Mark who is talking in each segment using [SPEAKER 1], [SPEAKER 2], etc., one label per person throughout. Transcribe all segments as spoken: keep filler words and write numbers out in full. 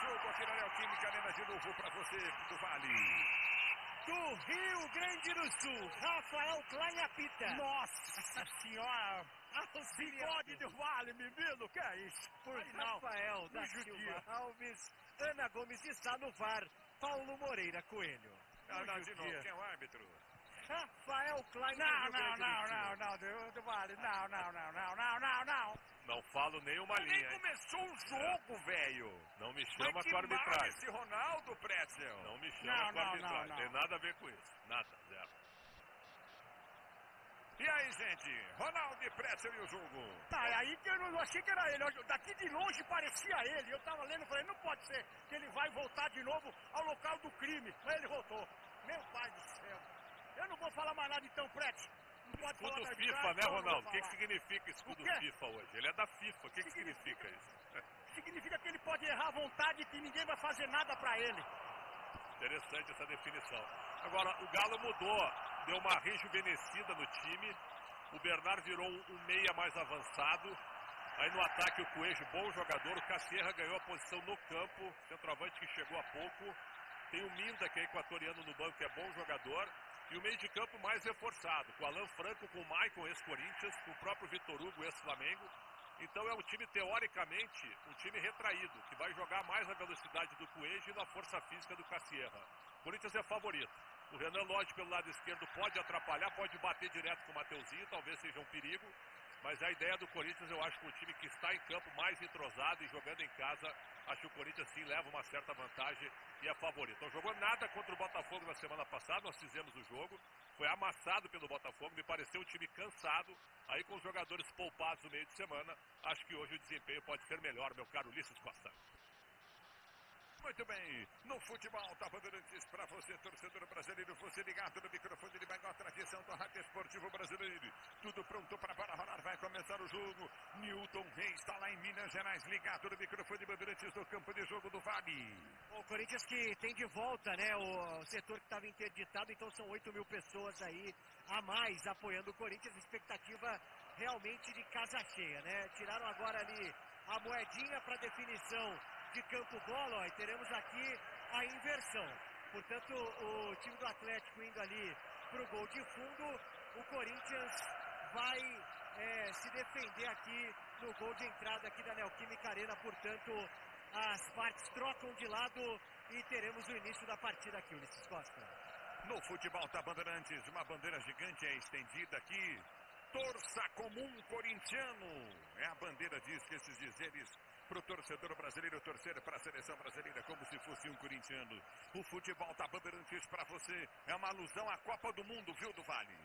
[SPEAKER 1] jogo aqui na Neoquímica Arena, de novo para você do Vale.
[SPEAKER 2] Do Rio Grande do Sul, Rafael Klein apita.
[SPEAKER 3] Nossa senhora, o bigode do Vale, menino, que é isso?
[SPEAKER 2] Por Rafael da Silva Alves, Ana Gomes está no V A R, Paulo Moreira Coelho.
[SPEAKER 1] Não, não, de novo, quem é o árbitro?
[SPEAKER 2] Rafael Klein.
[SPEAKER 3] Não, não, não, não, não, do, do Vale, não, não, não, não, não, não, não.
[SPEAKER 4] Não falo nenhuma
[SPEAKER 1] Mas
[SPEAKER 4] linha.
[SPEAKER 1] nem começou o jogo, é. velho.
[SPEAKER 4] Não me chama
[SPEAKER 1] Mas
[SPEAKER 4] com a arbitragem.
[SPEAKER 1] esse Ronaldo, Pretzel.
[SPEAKER 4] Não me chama
[SPEAKER 3] não,
[SPEAKER 4] com a
[SPEAKER 3] não,
[SPEAKER 4] arbitragem.
[SPEAKER 3] Não, não.
[SPEAKER 4] Tem nada a ver com isso. Nada, zero.
[SPEAKER 1] E aí, gente? Ronaldo e Pretzel e o jogo.
[SPEAKER 3] Tá, é aí que eu não achei que era ele. Eu, daqui de longe parecia ele. Eu tava lendo e falei, não pode ser que ele vai voltar de novo ao local do crime. Mas ele voltou. Meu pai do céu. Eu não vou falar mais nada então, Pretzel. Não pode falar
[SPEAKER 4] Escudo
[SPEAKER 3] da
[SPEAKER 4] FIFA,
[SPEAKER 3] arbitragem,
[SPEAKER 4] né,
[SPEAKER 3] não,
[SPEAKER 4] Ronaldo?
[SPEAKER 3] não
[SPEAKER 4] O que, que
[SPEAKER 3] falar.
[SPEAKER 4] significa escudo
[SPEAKER 3] O quê?
[SPEAKER 4] FIFA hoje? Ele é da FIFA. O que, que significa isso?
[SPEAKER 3] Significa que ele pode errar à vontade e que ninguém vai fazer nada pra ele.
[SPEAKER 4] Interessante essa definição. Agora, o Galo mudou. Deu uma rejuvenescida no time. O Bernard virou um meia mais avançado. Aí no ataque o Coelho, bom jogador. O Cassierra ganhou a posição no campo. Centroavante que chegou há pouco. Tem o Minda, que é equatoriano no banco, que é bom jogador. E o meio de campo mais reforçado. Com o Alan Franco, com o Maicon, ex-Corinthians. Com o próprio Vitor Hugo, ex-Flamengo. Então é um time, teoricamente, um time retraído. Que vai jogar mais na velocidade do Coelho e na força física do Cassierra. O Corinthians é favorito. O Renan Lodge pelo lado esquerdo pode atrapalhar, pode bater direto com o Mateuzinho, talvez seja um perigo. Mas a ideia do Corinthians, eu acho que um time que está em campo mais entrosado e jogando em casa, acho que o Corinthians sim leva uma certa vantagem e é favorito. Não jogou nada contra o Botafogo na semana passada, nós fizemos o jogo, foi amassado pelo Botafogo, me pareceu um time cansado, aí com os jogadores poupados no meio de semana, acho que hoje o desempenho pode ser melhor, meu caro Ulisses Costa.
[SPEAKER 1] Muito bem, no futebol, tá Bandeirantes para você, torcedor brasileiro, você ligado no microfone de maior tradição do rádio esportivo brasileiro. Tudo pronto para para rolar, vai começar o jogo. Newton Reis está lá em Minas Gerais, ligado no microfone de Bandeirantes do campo de jogo do Vale.
[SPEAKER 2] O Corinthians que tem de volta, né, o, o setor que estava interditado, então são oito mil pessoas aí a mais apoiando o Corinthians, expectativa realmente de casa cheia, né? Tiraram agora ali a moedinha para definição de campo-bola, ó, e teremos aqui a inversão. Portanto, o time do Atlético indo ali pro gol de fundo, o Corinthians vai é, se defender aqui no gol de entrada aqui da Neoquímica Arena. Portanto, as partes trocam de lado e teremos o início da partida aqui, Ulisses Costa.
[SPEAKER 1] No futebol da Bandeirantes, uma bandeira gigante é estendida aqui. Torça como um corintiano. É a bandeira, diz que esses dizeres para o torcedor brasileiro torcer para a seleção brasileira como se fosse um corintiano. O futebol da Bandeirantes para você é uma alusão à Copa do Mundo, viu, do Vale?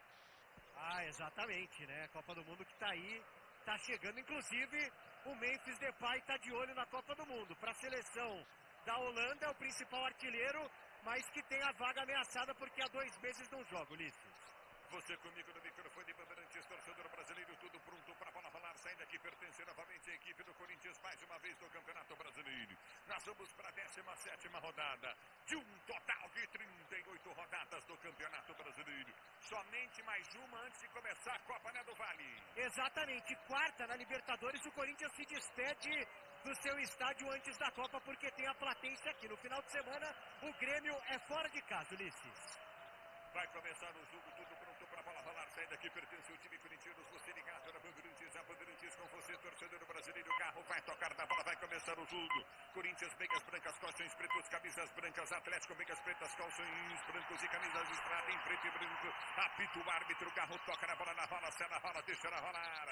[SPEAKER 2] Ah, exatamente, né? Copa do Mundo que está aí, está chegando. Inclusive, o Memphis Depay está de olho na Copa do Mundo. Para a seleção da Holanda, é o principal artilheiro, mas que tem a vaga ameaçada porque há dois meses não joga, Ulisses.
[SPEAKER 1] Você comigo no microfone de Bandeirantes, torcedor brasileiro, tudo pronto para a bola rolar, saindo aqui, pertence novamente à equipe do Corinthians, mais uma vez no Campeonato Brasileiro. Nós vamos para a décima sétima rodada, de um total de trinta e oito rodadas do Campeonato Brasileiro. Somente mais uma antes de começar a Copa, né, do Vale?
[SPEAKER 2] Exatamente, quarta na Libertadores, o Corinthians se despede do seu estádio antes da Copa, porque tem a Platense aqui. No final de semana, o Grêmio é fora de casa, Ulisses.
[SPEAKER 1] Vai começar o jogo, tudo pronto para a bola rolar, saindo aqui, pertence o time corintiano, você ligado na Bandeirantes, a Bandeirantes com você, torcedor brasileiro, o Garro vai tocar na bola, vai começar o jogo. Corinthians, meias brancas, calções pretos, camisas brancas, Atlético, meias pretas, calções brancos e camisas listradas em preto e branco. Apita o árbitro, o Garro toca na bola, na rola, sai na rola, deixa ela rolar.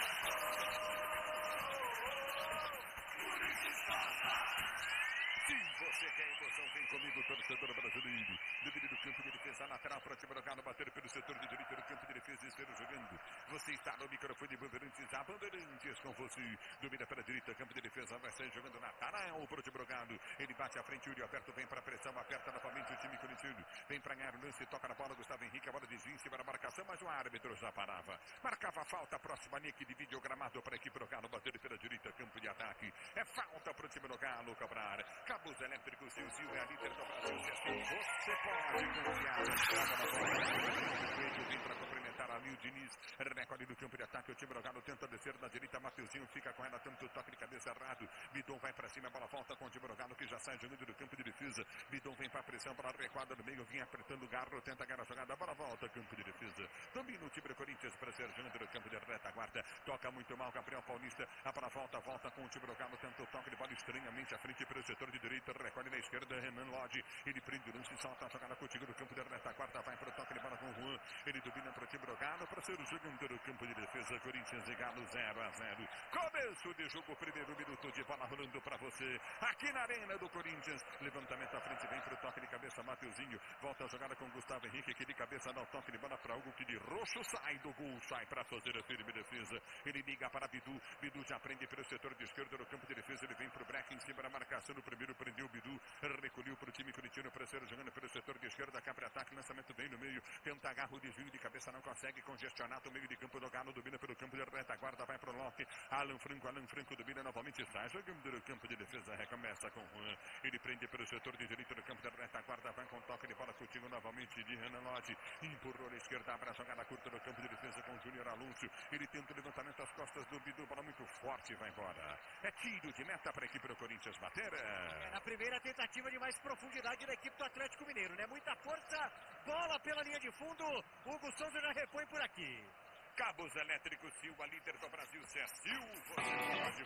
[SPEAKER 1] Se você quer emoção, vem comigo, torcedor brasileiro. Domínio do campo de defesa, lateral para o time do Galo, bater pelo setor de direita do campo de defesa, esteiro jogando. Você está no microfone de Bandeirantes, a Bandeirantes com você. Domina pela direita, campo de defesa, vai sair jogando na Taral para o time do Galo. Ele bate à frente, Yuri aperto, vem para a pressão, aperta novamente o time corintiano. Vem para ganhar o lance, toca na bola, Gustavo Henrique, a bola desvia em cima da marcação, mas o árbitro já parava. Marcava a falta, próxima Nick de videogramado para a equipe do Galo, bater pela direita, campo de ataque. É falta para o time do Galo, cobrar. Cabos elétricos, Sil Sil é a líder do Brasil. Você pode confiar. Vem para cumprimentar a Nilde Diniz. Recolhe no campo de ataque. O time jogado tenta descer na direita. Mateuzinho fica com ela. Tanto toque de cabeça errado. Bidon vai pra cima. A bola volta com o time jogado que já sai jogando do campo de defesa. Bidon vem pra pressão. Para recuada no meio. Vinha apertando o Garro. Tenta ganhar a jogada. A bola volta. Campo de defesa. Domina o time do Corinthians para ser jogando no campo de retaguarda. Toca muito mal. Gabriel Paulista. A bola volta. Volta com o time jogado. Tenta o toque de bola estranhamente à frente para o setor de direita. Recolhe na esquerda. Renan Lodge. Ele prende o lance. Solta a jogada contigo no campo de retaguarda. Vai para o toque de bola com o Juan. Ele domina para o time jogado para ser jogando no campo de defesa. Corinthians e Galo zero a zero. Começo de jogo. Primeiro minuto de bola rolando para você. Aqui na arena do Corinthians. Levantamento à frente. Vem para o toque de cabeça. Mateuzinho. Volta a jogada com Gustavo Henrique. Que de cabeça dá o toque de bola para Hugo. Que de roxo sai do gol. Sai para fazer a firme defesa. Ele liga para Bidu. Bidu já prende pelo setor de esquerda no campo de defesa. Ele vem para o break em cima da marcação. No primeiro prendeu o Bidu. Recolheu para o time corintiano. Para ser jogando pelo setor de esquerda. Cá para ataque. Lançamento bem no meio. Tenta agarra o desvio de cabeça. Não consegue congestionar o meio de campo do Galo. Domina pelo campo de retaguarda. Vai para o Locke. Alan Franco. Alan Franco domina novamente. Sai jogando no campo de defesa. Recomeça com Juan. Ele prende pelo setor de direita no campo de retaguarda. Vai com toque de bola contigo novamente de Renan Lodge. Empurrou na esquerda. Abre a jogada curta no campo de defesa com o Júnior Alonso. Ele tenta o levantamento às costas do Bidu. Bola muito forte. Vai embora. É tiro de meta para a equipe do Corinthians bater.
[SPEAKER 2] É na primeira tentativa de mais profundidade da equipe do Atlético Mineiro, né? Muita força. Bola pela linha de fundo. Hugo Souza já repõe por aqui.
[SPEAKER 1] Cabos elétricos Silva, líder do Brasil, Cecil. Você pode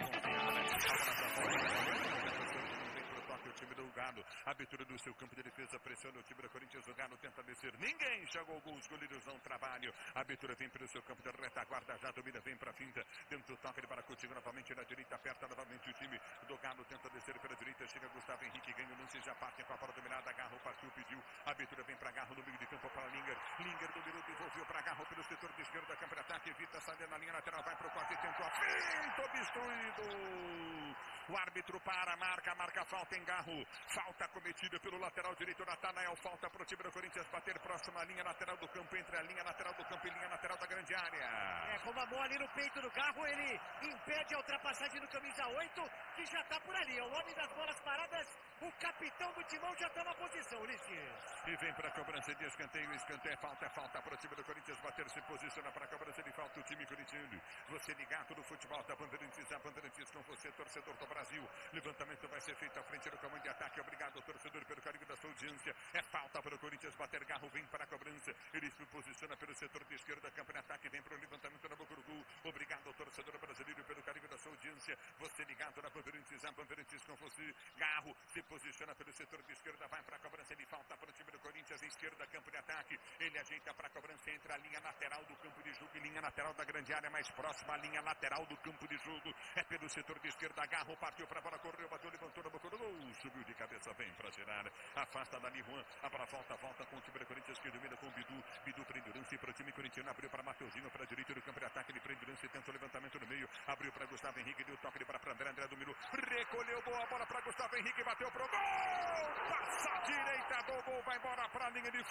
[SPEAKER 1] confiar. O time do Galo, abertura do seu campo de defesa, pressiona o time do Corinthians, o Galo tenta descer, ninguém chegou ao gol, os goleiros não trabalham, abertura vem pelo seu campo de retaguarda, já domina, vem para a finta, tenta o toque de bola contigo novamente na direita, aperta novamente o time do Galo, tenta descer pela direita, chega Gustavo Henrique, ganha o lance, já parte com a bola dominada, Garro partiu, pediu, abertura vem para Garro no meio de campo para Linger, Linger dominou, devolveu para Garro pelo setor de esquerda, campo de ataque, evita, sai na linha lateral, vai para o corte, tentou a finta, obstruído, o árbitro para, marca, marca falta em Garro. Falta cometida pelo lateral direito, Natanael. Falta para o time do Corinthians bater próxima à linha lateral do campo, entre a linha lateral do campo e linha lateral da grande área.
[SPEAKER 2] É, com a mão ali no peito do Garro, ele impede a ultrapassagem do camisa oito, que já está por ali. É o homem das bolas paradas, o capitão do timão já está na posição, Ulisses.
[SPEAKER 1] E vem para a cobrança de escanteio, escanteio, falta, falta para o time do Corinthians bater, se posiciona para a cobrança de falta o time corintiano. Você ligado no futebol da Bandeirantes, a Bandeirantes com você, torcedor do Brasil. Levantamento vai ser feito à frente do comando de ataque. Obrigado, torcedor, pelo carinho da sua audiência. É falta para o Corinthians bater. Garro vem para a cobrança. Ele se posiciona pelo setor de esquerda. Campo de ataque vem para o levantamento na boca do gol. Obrigado, torcedor brasileiro, pelo carinho da sua audiência. Você ligado na Bandeirantes, a Bandeirantes com você. Garro se posiciona pelo setor de esquerda. Vai para a cobrança de falta para o time do Corinthians. Esquerda, campo de ataque. Ele ajeita para a cobrança entre a linha lateral do campo de jogo e linha lateral da grande área, mais próxima à linha lateral do campo de jogo. É pelo setor de esquerda. Garro partiu para a bola, correu, bateu, levantou na boca do gol. Subiu de cabeça, vem para tirar. Afasta dali Juan. A bola volta, volta com o time do Corinthians que domina com o Bidu. Bidu prende o lance para o time corintiano. Abriu para Mateuzinho, para a direita do campo de ataque. Ele prende o lance, tenta o levantamento no meio. Abriu para Gustavo Henrique, deu toque de bola para André. André dominou. Recolheu boa bola para Gustavo Henrique. Bateu pro gol. Passa a direita do gol. Vai embora para a linha de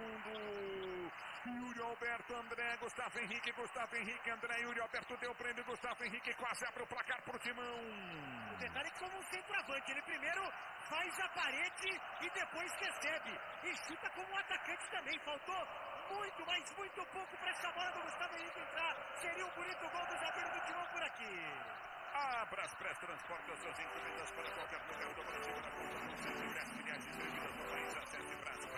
[SPEAKER 1] fundo. Yuri Alberto, André, Gustavo Henrique. Gustavo Henrique, André. Yuri Alberto deu prêmio. Gustavo Henrique quase abre o placar pro timão.
[SPEAKER 2] O detalhe é que como um centroavante, ele primeiro faz a parede e depois recebe. E chuta como um atacante também. Faltou muito, mas muito pouco para essa bola do Gustavo Henrique entrar. Seria um bonito gol do zagueiro do timão por aqui.
[SPEAKER 1] Abra as pré-transportes, suas encomendas para qualquer lugar do Brasil. Na conta com cento e dez milhares de servidas no país. Acesse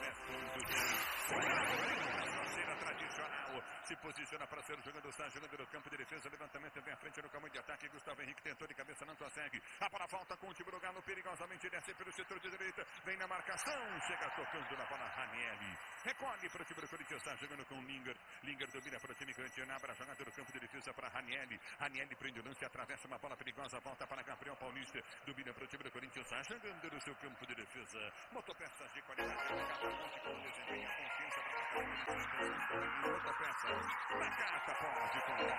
[SPEAKER 1] Braspress.com. Tradicional, se posiciona para ser jogando, está jogando no campo de defesa, levantamento vem à frente no caminho de ataque, Gustavo Henrique tentou de cabeça, não consegue, a bola volta com o time do Galo, perigosamente desce pelo setor de direita, vem na marcação, chega tocando na bola, Ranieri, recolhe para o time do Corinthians, está jogando com Linger, Linger domina para o time corintiano, abre a jogada no campo de defesa para Ranieri, Ranieri prende o lance, atravessa uma bola perigosa, volta para Gabriel Paulista, domina para o time do Corinthians, está jogando no seu campo de defesa, motopeças de qualidade, com desempenho, confiança para motopeças, na carta pode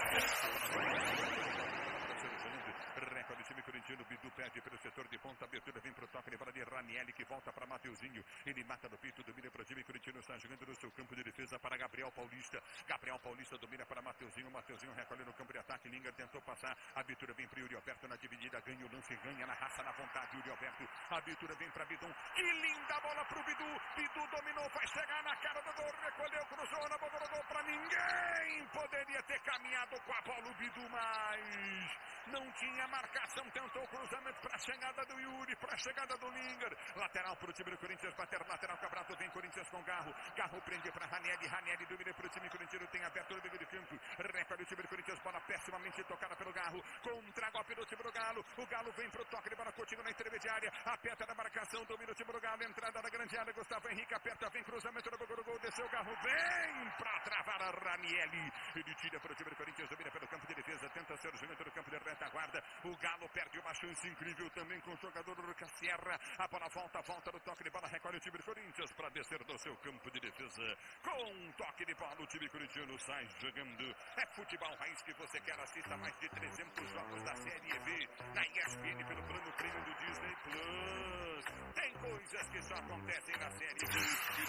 [SPEAKER 1] recorde o time corintiano, Bidu perde pelo setor de ponta, abertura vem para o toque de bola de Ranieri, que volta para Mateuzinho, ele mata do peito, domina para o time corintiano, está jogando no seu campo de defesa para Gabriel Paulista, Gabriel Paulista domina para Mateuzinho, Mateuzinho recolhe no campo de ataque, Linger tentou passar, a abertura vem para Yuri Alberto na dividida, ganha o lance, ganha na raça, na vontade, Yuri Alberto, a abertura vem para Bidon, que linda bola para o Bidu, Bidu dominou, vai chegar na cara do gol, recolheu bateu, cruzou na boca do gol pra ninguém. Poderia ter caminhado com a bola o Bidu, mas não tinha marcação. Tentou o cruzamento pra chegada do Yuri, pra chegada do Linger. Lateral pro time do Corinthians, bater lateral, Cabrato vem Corinthians com Garro. Garro prende pra Ranieri, Ranieri domina pro time corintiano, tem aberto no meio de campo. Recolhe o time do Corinthians, bola pessimamente tocada pelo Garro. Contra-golpe do time do Galo. O Galo vem pro toque de bola, Coutinho na intermediária. Aperta na marcação, domina o time do Galo. Entrada da grande área, Gustavo Henrique aperta, vem cruzamento no boca do gol. Desceu o Garro, vem pra travar a Ranieri. Ele tira pro time do Corinthians, domina pelo campo de defesa, tenta ser o jumento do campo de retaguarda. O Galo perde uma chance incrível também com o jogador Lucas Sierra. A bola volta, volta no toque de bola, recolhe o time do Corinthians para descer do seu campo de defesa. Com um toque de bola, o time corintiano sai jogando. É futebol raiz que você quer. Assista mais de trezentos jogos da Série B na E S P N pelo plano premium do Disney Plus. Tem coisas que só acontecem na Série B.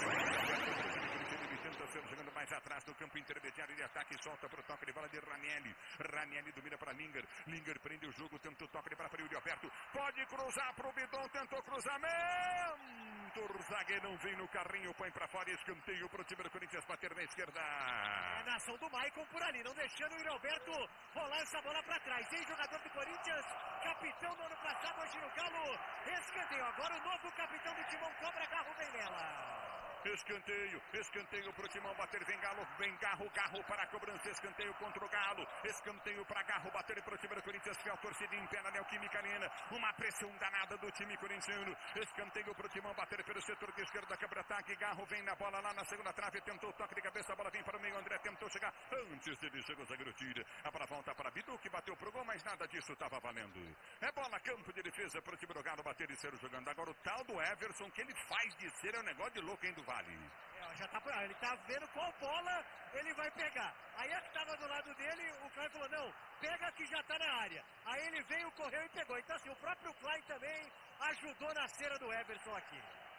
[SPEAKER 1] Ele tenta ser jogando mais atrás no campo intermediário de ataque, solta para o toque de bola de Ranieri. Ranieri domina para Linger. Linger prende o jogo, tenta o toque de bola para o Yuri Alberto. Pode cruzar para o Bidon, tentou cruzamento. O zagueirão vem no carrinho, põe para fora, escanteio para o time do Corinthians bater na esquerda.
[SPEAKER 2] É a nação do Maicon por ali, não deixando o Yuri Alberto rolar essa bola para trás. Tem jogador do Corinthians, capitão do ano passado, hoje no Galo. Escanteio, agora o novo capitão do Timão cobra, Garro vem nela.
[SPEAKER 1] Escanteio, escanteio pro Timão bater, vem Galo, vem Garro, Garro para a cobrança, escanteio contra o Galo, escanteio para Garro bater pro time do Corinthians, fiel torcida em pé na Neoquímica Arena, uma pressão danada do time corintiano, escanteio pro Timão bater pelo setor de esquerda, quebra-ataque, Garro vem na bola lá na segunda trave, tentou o toque de cabeça, a bola vem para o meio, André tentou chegar, antes dele chegou o zagueiro tira, a bola volta para Bidu, que bateu pro gol, mas nada disso estava valendo. É bola, campo de defesa pro time do Galo bater e ser jogando, agora o tal do Everson, que ele faz de ser um negócio de louco, hein, do Vale.
[SPEAKER 2] É, já tá por aí, ele tá vendo qual bola ele vai pegar. Aí a que tava do lado dele, o Klein falou, não, pega que já tá na área. Aí ele veio, correu e pegou. Então assim, o próprio Klein também ajudou na cera do Everson aqui.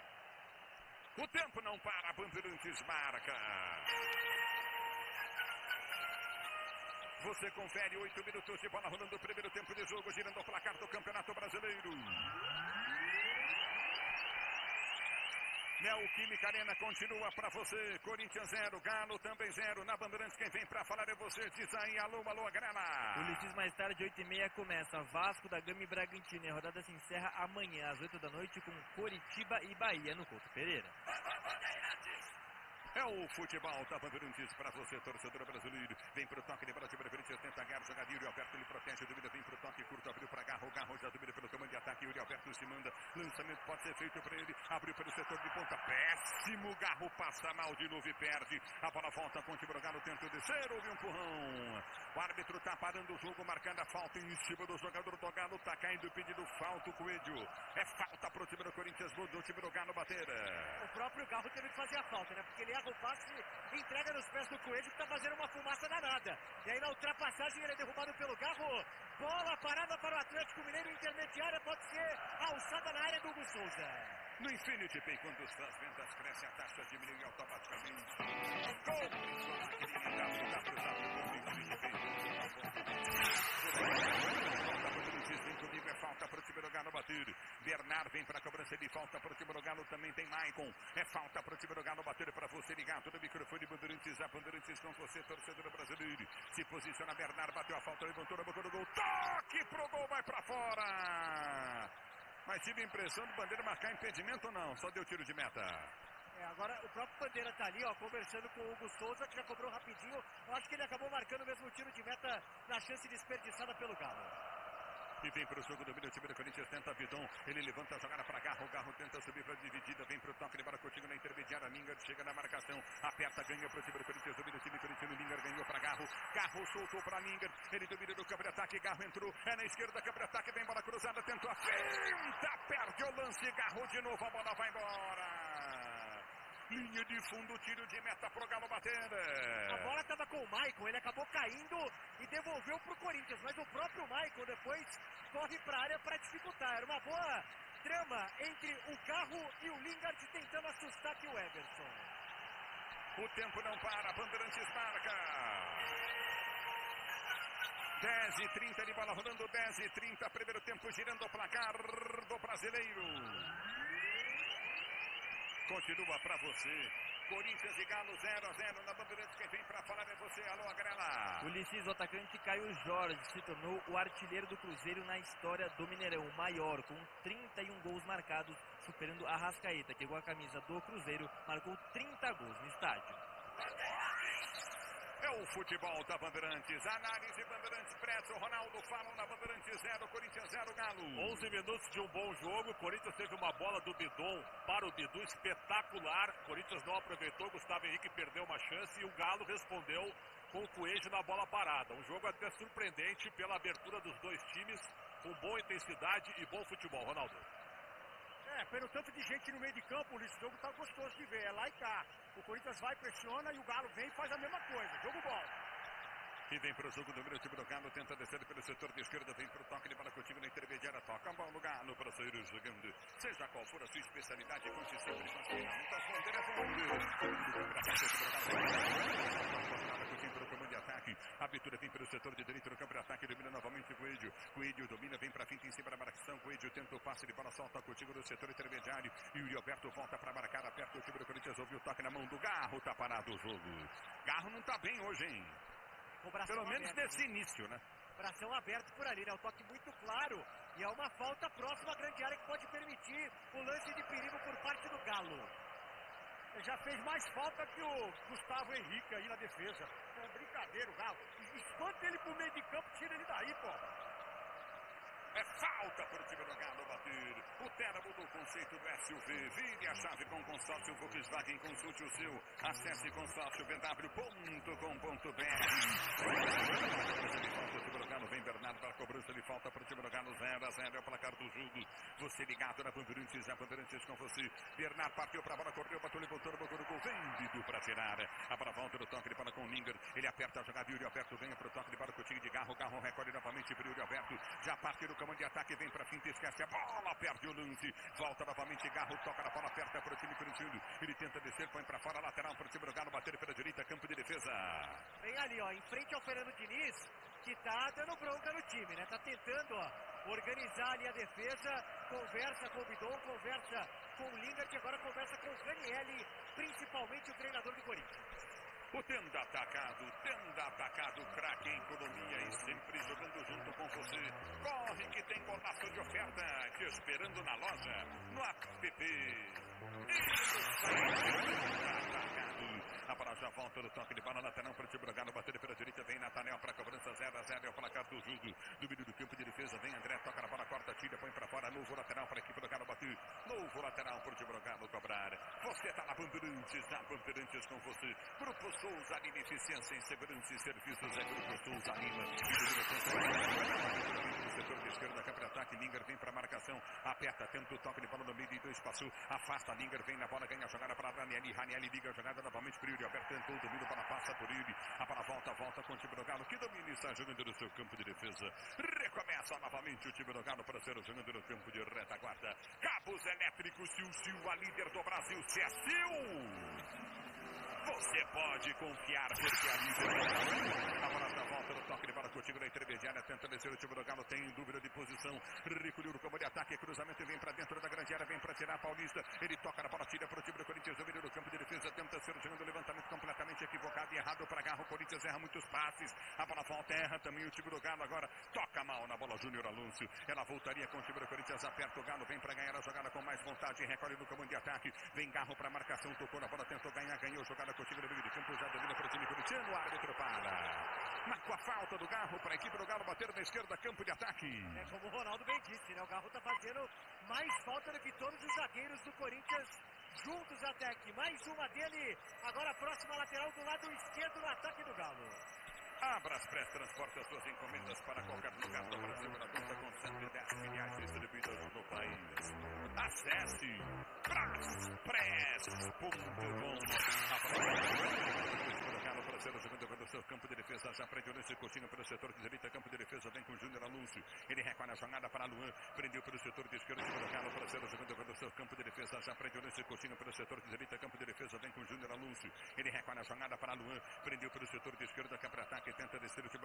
[SPEAKER 1] O tempo não para, Bandeirantes marca. Você confere oito minutos de bola rolando o primeiro tempo de jogo, girando o placar do Campeonato Brasileiro. Neoquímica Arena continua pra você. Corinthians zero, Galo também zero. Na Bandeirantes, quem vem pra falar é você. Diz aí, alô, alô, Grana.
[SPEAKER 5] O Litis mais tarde, oito e meia, começa Vasco da Gama e Bragantino. A rodada se encerra amanhã, às oito da noite, com Coritiba e Bahia, no Couto Pereira.
[SPEAKER 1] É o futebol da Bandeirantes para você, torcedor brasileiro. Vem pro toque de bola, time do Corinthians tenta ganhar, jogador Yuri Alberto, ele protege, duvida, vem pro toque curto, abriu para Garro, Garro já domina pelo comando de ataque, Yuri Alberto se manda, lançamento pode ser feito para ele, abriu pelo setor de ponta, péssimo, Garro passa mal de novo e perde, a bola volta com o time do Galo, tenta descer, houve um empurrão, o árbitro tá parando o jogo, marcando a falta em cima do jogador do Galo, tá caindo pedindo falta o Coelho, é falta pro time do Corinthians, mudou o time do Galo bater.
[SPEAKER 2] O próprio Garro teve que fazer a falta, né, porque ele erra o passe, entrega nos pés do Coelho, que tá fazendo uma fumaça danada. E aí na ultrapassagem ele é derrubado pelo Garro. Bola parada para o Atlético Mineiro, intermediária, pode ser alçada na área do Hugo Souza.
[SPEAKER 1] No Infinity Pay, quando as vendas crescem, a taxa diminui automaticamente. Gol! Comigo é falta para o time do Galo bater. Bernard vem para a cobrança de falta para o time do Galo. Também tem Maicon. É falta para o time do Galo bater para você ligado no microfone Bandeirantes. A Bandeirantes com você, torcedor brasileiro. Se posiciona Bernard, bateu a falta, levantou na boca do gol. Toque pro gol, vai para fora. Mas tive a impressão do Bandeira marcar impedimento ou não? Só deu tiro de meta.
[SPEAKER 2] É, agora o próprio Bandeira tá ali, ó, conversando com o Hugo Souza, que já cobrou rapidinho. Eu acho que ele acabou marcando mesmo o tiro de meta na chance desperdiçada pelo Galo.
[SPEAKER 1] E vem para o jogo, domina o time do Corinthians, tenta Vidon, ele levanta a jogada para Garro, Garro tenta subir para a dividida, vem para o toque de bola, Coutinho na intermediária, Linger chega na marcação, aperta, ganha para o time do Corinthians, domina o time corintiano, Linger ganhou para Garro, Garro soltou para Linger, ele domina do campo de ataque, Garro entrou, é na esquerda, campo de ataque, vem bola cruzada, tentou a finta, perde o lance, Garro de novo, a bola vai embora. Linha de fundo, tiro de meta pro Galo bater.
[SPEAKER 2] A bola estava com o Maicon, ele acabou caindo e devolveu pro Corinthians, mas o próprio Maicon depois corre pra área para dificultar. Era uma boa trama entre o Garro e o Lingard tentando assustar aqui o Everson.
[SPEAKER 1] O tempo não para, Bandeirantes marca. dez e trinta de bola rolando, dez e trinta, primeiro tempo girando o placar do brasileiro. Continua para você Corinthians e Galo zero a zero na Bandeirantes. Quem vem pra falar é você. Alô, Agrela.
[SPEAKER 5] Ulisses, o atacante Caio Jorge, se tornou o artilheiro do Cruzeiro na história do Mineirão, o maior, com trinta e um gols marcados, superando a Arrascaeta, que com a camisa do Cruzeiro marcou trinta gols no estádio.
[SPEAKER 1] É o futebol da Bandeirantes. Análise Bandeirantes, Preto, Ronaldo falam na Bandeirantes zero, Corinthians zero, Galo.
[SPEAKER 4] onze minutos de um bom jogo. O Corinthians teve uma bola do Bidon para o Bidu espetacular. O Corinthians não aproveitou, Gustavo Henrique perdeu uma chance e o Galo respondeu com o Coelho na bola parada. Um jogo até surpreendente pela abertura dos dois times, com boa intensidade e bom futebol. Ronaldo.
[SPEAKER 3] É, pelo tanto de gente no meio de campo, esse jogo tá gostoso de ver, é lá e cá. O Corinthians vai, pressiona e o Galo vem e faz a mesma coisa. Jogo bom.
[SPEAKER 1] E vem para o jogo do número, o time do Galo tenta descer pelo setor de esquerda, vem para o toque de bola contigo na intermediária, toca a bola no Galo para sair jogando. Seja qual for a sua especialidade, conte sempre com as perguntas. Bandeira, para o comando de ataque. A abertura vem pelo setor de direita no campo de ataque, domina novamente o Coelho. Coelho domina, vem para a finta em cima da marcação. Coelho tenta o passe de bola, solta contigo no setor intermediário. E o Roberto volta para marcar, aperta o time do Corinthians, ouviu o toque na mão do Garro, tá parado o jogo. Garro não tá bem hoje, hein? Pelo menos
[SPEAKER 2] aberta,
[SPEAKER 1] nesse início, né?
[SPEAKER 2] Bração aberto por ali, né? O toque muito claro. E é uma falta próxima à grande área que pode permitir o lance de perigo por parte do Galo.
[SPEAKER 3] Ele já fez mais falta que o Gustavo Henrique aí na defesa. É brincadeira o Galo. Espanta ele pro meio de campo, tira ele daí, pô.
[SPEAKER 1] É falta para o time do Galo bater. O Terra mudou o conceito do S U V. Vire a chave com consórcio Volkswagen. Consulte o seu. Acesse consórcio b w ponto com ponto b r. Vem Bernardo para a cobrança de falta para o time do Galo. zero a zero é o placar do jogo. Você ligado na Bandeirantes. A Bandeirantes com você. Bernardo partiu para a bola, correu, bateu, levantou no banco do gol. Vem Bidu para tirar. A bola volta no toque de bola com o Linger. Ele aperta a jogada. Yuri Alberto ganha para o toque de bola com o time de Garro. Garro recolhe novamente para o Yuri Alberto. Já parte no comando de ataque, vem para a finta, esquece a bola, perde o lance, volta novamente, Garro, toca na bola, aperta para o time corintiano, ele tenta descer, põe para fora, lateral para o time do Galo, bater pela direita, campo de defesa.
[SPEAKER 2] Vem ali, ó, em frente ao Fernando Diniz, que tá dando bronca no time, né, tá tentando, ó, organizar ali a defesa, conversa com o Bidon, conversa com o Linger, que agora conversa com o Ranieri, principalmente o treinador do Corinthians.
[SPEAKER 1] O Tenda Atacado, Tenda Atacado, craque em economia e sempre jogando junto com você. Corre que tem golaço de oferta, te esperando na loja, no app. A bola já volta no toque de bola, lateral para o time do Galo, bater pela direita, vem Nathaniel para a cobrança, zero a zero é o placar do jogo. Do meio do campo de defesa, vem André, toca na bola, corta, tira, põe para fora, novo lateral para a equipe do Galo bater, novo lateral para o time do Galo cobrar. Você está na Bandeirantes, na Bandeirantes com você. Grupo Souza Lima, eficiência em segurança e serviços, é Grupo Souza Lima. No setor de esquerda, cá para ataque, Linger vem para marcação, aperta, tenta o toque de bola no meio de dois, passou, afasta, Linger vem na bola, ganha a jogada para Ranieri, Ranieri liga a jogada novamente para o Yuri Alberto, tentou o domínio, para passa por ele, a bola volta, volta com o time do Galo, que domina e está jogando no seu campo de defesa, recomeça novamente o time do Galo para ser jogando no campo de retaguarda, cabos elétricos, Sil Sil, a líder do Brasil, se é Sil! Você pode confiar, porque a líder a bola da volta no toque de bola contigo na intermediária, tenta descer o time do Galo, tem dúvida de posição, recolheu no comando de ataque, cruzamento e vem para dentro da grande área, vem para tirar a Paulista, ele toca na bola, tira para o time do Corinthians, domina no campo de defesa, tenta ser o segundo levantamento completamente equivocado e errado para Garro, o Corinthians erra muitos passes, a bola volta, erra também o time do Galo, agora toca mal na bola Júnior Alonso, ela voltaria com o time do Corinthians, aperta o Galo, vem para ganhar a jogada com mais vontade, recolhe no comando de ataque, vem Garro para marcação, tocou na bola, tentou ganhar, ganhou jogada com o time do meio de campo, já domina para o time corintiano, o árbitro para. Marcou a falta do Garro para a equipe do Galo bater na esquerda, campo de ataque.
[SPEAKER 2] É como o Ronaldo bem disse, né? O Garro tá fazendo mais falta do que todos os zagueiros do Corinthians juntos até aqui. Mais uma dele, agora a próxima lateral do lado esquerdo no ataque do Galo.
[SPEAKER 1] Abra as Press, transporte as suas encomendas para qualquer lugar do Brasil na conta com cento e dez filiais distribuídas no país. Acesse braspress ponto com. Para ser o segundo pelo seu campo de defesa, já prendeu nesse coxinho pelo setor de direita, campo de defesa, vem com o Júnior Alonso, ele recolhe a jogada para Luan, prendeu pelo setor de esquerda, colocado para ser o segundo pelo seu campo de defesa, já prendeu nesse coxinho pelo setor de direita, campo de defesa, vem com o Júnior Alonso, ele recolhe a jogada para Luan, prendeu pelo setor de esquerda, cá para ataque, tenta descer o time